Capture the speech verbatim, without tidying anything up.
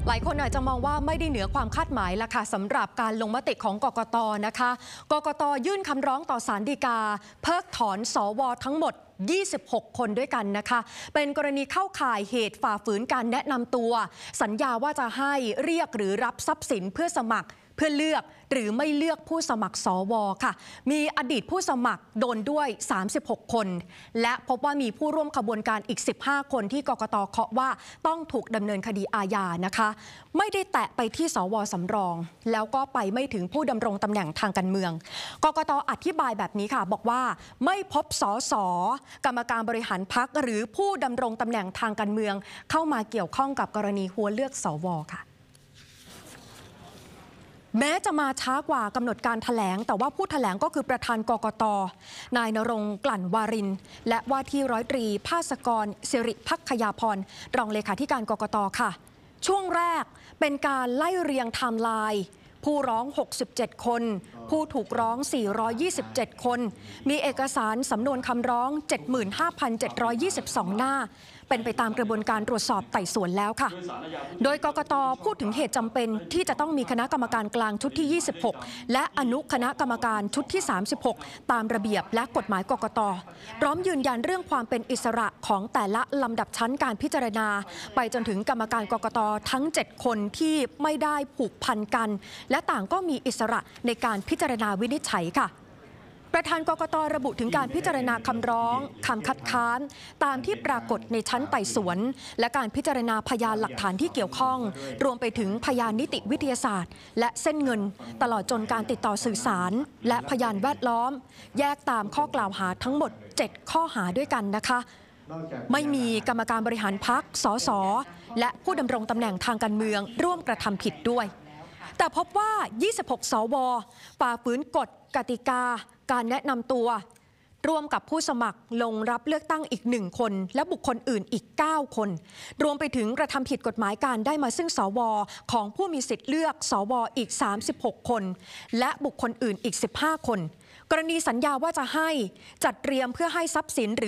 หลายคนอาจจะมองว่าไม่ได้เหนือความคาดหมายละค่ะสำหรับการลงมติของกกต.นะคะกกต.ยื่นคำร้องต่อศาลฎีกาเพิกถอนสว.ทั้งหมดยี่สิบหกคนด้วยกันนะคะเป็นกรณีเข้าข่ายเหตุฝ่าฝืนการแนะนำตัวสัญญาว่าจะให้เรียกหรือรับทรัพย์สินเพื่อสมัครเพื่อเลือกหรือไม่เลือกผู้สมัครสว.ค่ะมีอดีตผู้สมัครโดนด้วยสามสิบหกคนและพบว่ามีผู้ร่วมขบวนการอีกสิบห้าคนที่กกต.เคาะว่าต้องถูกดำเนินคดีอาญานะคะไม่ได้แตะไปที่สว.สำรองแล้วก็ไปไม่ถึงผู้ดำรงตำแหน่งทางการเมืองกกต.อธิบายแบบนี้ค่ะบอกว่าไม่พบสส.กรรมการบริหารพรรคหรือผู้ดำรงตำแหน่งทางการเมืองเข้ามาเกี่ยวข้องกับกรณีหัวเลือกสว.ค่ะแม้จะมาช้ากว่ากำหนดการแถลงแต่ว่าผู้แถลงก็คือประธานกกต.นายณรงค์กลั่นวารินและว่าที่ร้อยตรีภาสกรสิริภักขยาพรรองเลขาธิการกกต.ค่ะช่วงแรกเป็นการไล่เรียงไทม์ไลน์ผู้ร้องหกสิบเจ็ดคนผู้ถูกร้องสี่ร้อยยี่สิบเจ็ดคนมีเอกสารสำนวนคำร้อง เจ็ดหมื่นห้าพันเจ็ดร้อยยี่สิบสอง หน้าเป็นไปตามกระบวนการตรวจสอบไต่สวนแล้วค่ะโดยกกต.พูดถึงเหตุจำเป็นที่จะต้องมีคณะกรรมการกลางชุดที่ยี่สิบหกและอนุคณะกรรมการชุดที่สามสิบหกตามระเบียบและกฎหมายกกต.พร้อมยืนยันเรื่องความเป็นอิสระของแต่ละลำดับชั้นการพิจารณาไปจนถึงกรรมการกกต.ทั้งเจ็ดคนที่ไม่ได้ผูกพันกันและต่างก็มีอิสระในการพิจารณาวินิจฉัยค่ะประธานกกต.ระบุถึงการพิจารณาคำร้องคำคัดค้านตามที่ปรากฏในชั้นไต่สวนและการพิจารณาพยานหลักฐานที่เกี่ยวข้องรวมไปถึงพยานนิติวิทยาศาสตร์และเส้นเงินตลอดจนการติดต่อสื่อสารและพยานแวดล้อมแยกตามข้อกล่าวหาทั้งหมดเจ็ดข้อหาด้วยกันนะคะไม่มีกรรมการบริหารพรรคสสและผู้ดำรงตำแหน่งทางการเมืองร่วมกระทำผิดด้วยแต่พบว่ายี่สิบหกสวฝ่าฝืนกฎกติกาการแนะนำตัวร่วมกับผู้สมัครลงรับเลือกตั้งอีกหนึ่งคนและบุคคลอื่นอีกเก้าคนรวมไปถึงกระทำผิดกฎหมายการได้มาซึ่งสวของผู้มีสิทธิ์เลือกสวอีกสามสิบหกคนและบุคคลอื่นอีกสิบห้าคนกรณีสัญญาว่าจะให้จัดเตรียมเพื่อให้ทรัพย์สินหรือ